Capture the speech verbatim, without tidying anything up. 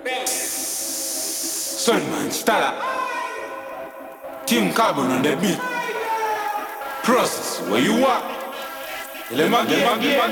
Sunman, Stella, Team Carbon on the beat. Process, where you are? Let me get,